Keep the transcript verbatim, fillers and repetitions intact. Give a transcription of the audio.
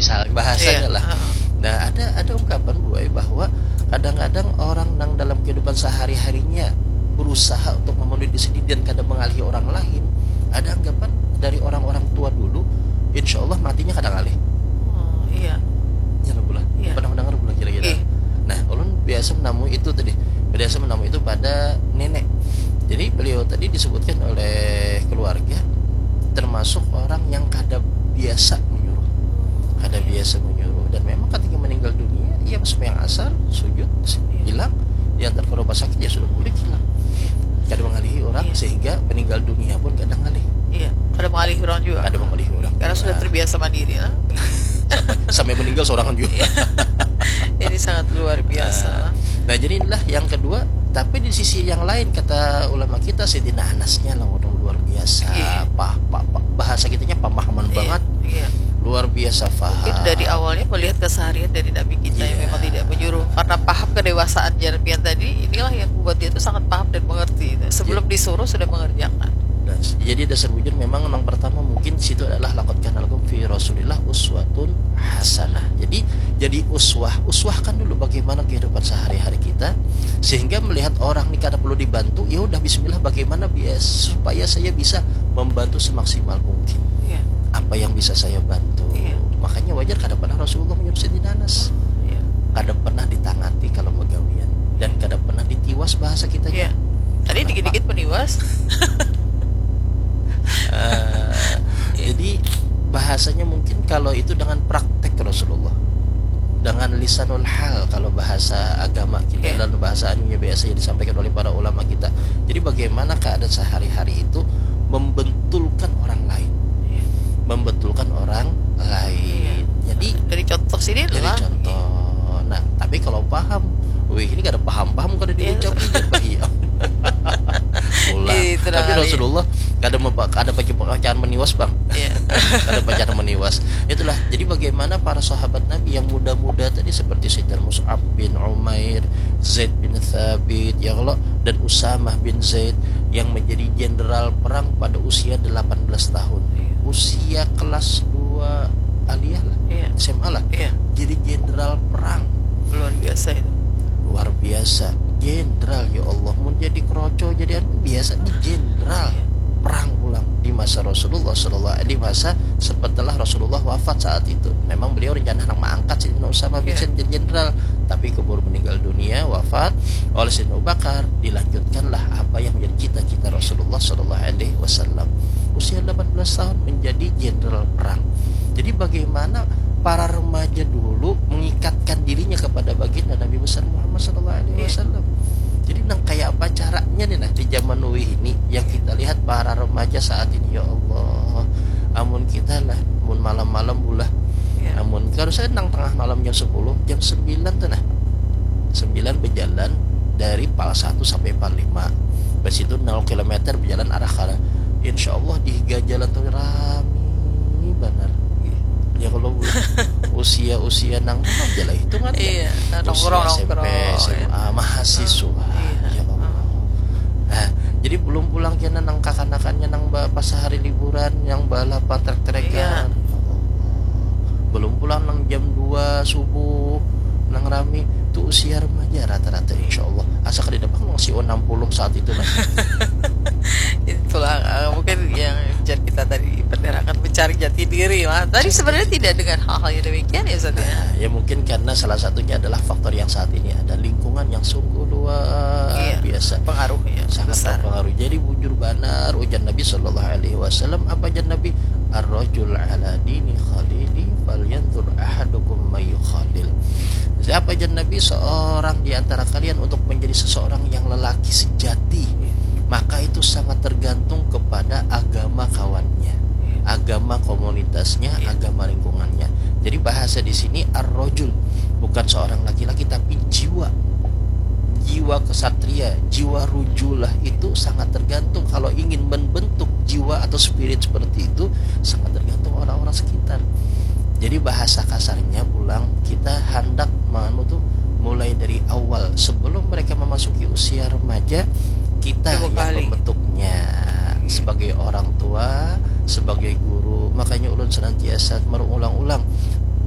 misal bahasanya Iya. lah. Heeh. Nah ada ada ungkapan buai bahwa kadang-kadang orang yang dalam kehidupan sehari-harinya berusaha untuk memenuhi diri sendiri dan kadang mengalihi orang lain. Ada anggapan dari orang-orang tua dulu, insya Allah matinya kadang alih. Oh, iya. Ya pula. Iya. Pernah mendengar pula kira-kira. Iya. Nah, ulun biasa menamu itu tadi. Biasa menamu itu pada nenek. Jadi beliau tadi disebutkan oleh keluarga termasuk orang yang kada biasa menyuruh. Kada biasa menyuruh dan memang ketika meninggal dunia ia sembahyang asar, sujud, hilang, diantar ke rumah sakit ya sudah pulih hilang. Kada mengalihi orang Iya. sehingga meninggal dunia pun kadang ngalih. Iya. Ada mengalih orang juga. Ada mengalihi orang. Karena sudah Nah, terbiasa mandiri, ya. sampai, sampai meninggal seorang juga. Jadi sangat luar biasa. Nah, nah jadi inilah yang kedua. Tapi di sisi yang lain kata ulama kita Sayyidina Anasnya lah orang luar biasa. Iya. Pa, pa, pa, bahasa kitanya pemahaman Iya. banget. Iya. Luar biasa faham. Mungkin dari awalnya melihat keseharian dari Nabi kita yang Iya. memang tidak menyuruh karena paham kedewasaan Jarpian tadi, inilah yang membuat dia itu sangat paham dan mengerti. Sebelum disuruh sudah mengerjakan. Dan, jadi dasar wujud memang yang pertama mungkin situ adalah laqad kana lakum fi Rasulillah uswatun hasanah. Jadi jadi uswah, uswahkan dulu bagaimana kehidupan sehari-hari kita sehingga melihat orang ini kada perlu dibantu, ya udah bismillah bagaimana bias supaya saya bisa membantu semaksimal mungkin. Iya. Apa yang bisa saya bantu. Iya. Makanya wajar kada pernah Rasulullah menyuruh Sayyidina Anas. Iya. Kada pernah ditangati kalau begawian dan kada pernah ditiwas bahasa kita. Iya. Tadi dikit-dikit peniwas. Uh, jadi bahasanya mungkin kalau itu dengan praktek Rasulullah, dengan lisanul hal kalau bahasa agama kita, Yeah. dan bahasa anunya biasa yang disampaikan oleh para ulama kita. Jadi bagaimana keadaan sehari-hari itu membentulkan orang lain, Iya. membentulkan orang lain. Jadi Dari contoh sini dari adalah contoh. Nah, tapi kalau paham, wih ini gak ada paham-paham kada Iya. diucap iya. Ulang. Itu Tapi kali. Rasulullah kada mempa- ada pakai bacaan meniwas bang. Iya. Ada bacaan meniwas. Itulah. Jadi bagaimana para sahabat Nabi yang muda-muda tadi seperti Sayyidina Mus'ab bin Umair, Zaid bin Thabit, ya Allah, dan Usamah bin Zaid yang menjadi jenderal perang pada usia delapan belas tahun. Usia kelas dua aliyah lah, Iya. S M A lah. Iya. Jadi jenderal perang. Luar biasa itu. Luar biasa. Jenderal, ya Allah, mau jadi kroco jadi anu biasa nih jenderal perang ulang di masa Rasulullah sallallahu alaihi masa setelah Rasulullah wafat saat itu. Memang beliau rencana nak mengangkat Sayyidina Usamah bin Zaid jadi jenderal, tapi keburu meninggal dunia wafat oleh Sayyidina Abu Bakar. Dilanjutkanlah apa yang menjadi cita-cita Rasulullah sallallahu alaihi wasallam. Usia delapan belas tahun menjadi jenderal perang. Jadi bagaimana para remaja dulu mengikatkan dirinya kepada baginda Nabi besar Muhammad sallallahu alaihi wasallam. Jadi nang kayak apa caranya nih nah di zaman nuwi ini yang kita lihat para remaja saat ini, ya Allah. Amun kita lah mun malam-malam bulah. Iya. Amun kalau saya nang tengah malam jam sepuluh, jam sembilan tuh nah. sembilan berjalan dari Pal satu sampai Pal lima. Pas itu nol kilometer berjalan arah kanan. Insyaallah di higa jalan tuh rame benar. Ya kalau usia-usia nang aja lah itu kan Iya. ya. Nongkrong Usia S M P, nongkrong. S M A, mahasiswa. Iya. Ya Allah. Nah, jadi belum pulang kena nang kakanakannya nang ba- pas hari liburan yang balapan trek-trekan. Iya. Belum pulang nang jam dua subuh nang rame itu usia remaja rata-rata insyaallah. Asa di depan masih enam puluh saat itu lah. Itulah uh, mungkin yang bicara kita tadi penderakan mencari jati diri. Mas. Tadi sebenarnya tidak dengan hal-hal yang demikian ya Ustaz ya. Nah, ya mungkin karena salah satunya adalah faktor yang saat ini ada lingkungan yang sungguh luar Iya. biasa. Pengaruhnya Sangat besar. berpengaruh. Jadi bujur banar ujar Nabi sallallahu alaihi wasallam, apa ujar Nabi? Ar-rajul ala dini khalili falyanzur ahadukum may yukhalil. Siapa ujar Nabi? Seorang di antara kalian untuk menjadi seseorang yang lelaki sejati, maka itu sangat tergantung kepada agama kawannya, agama komunitasnya, agama lingkungannya. Jadi bahasa di sini ar-rajul bukan seorang laki-laki tapi jiwa. Jiwa kesatria, jiwa rujulah itu sangat tergantung. Kalau ingin membentuk jiwa atau spirit seperti itu sangat tergantung orang-orang sekitar. Jadi bahasa kasarnya pulang kita hendak manu tuh mulai dari awal sebelum mereka memasuki usia remaja, kita Coba yang kali. membentuknya sebagai orang tua, sebagai guru. Makanya ulun senantiasa berulang-ulang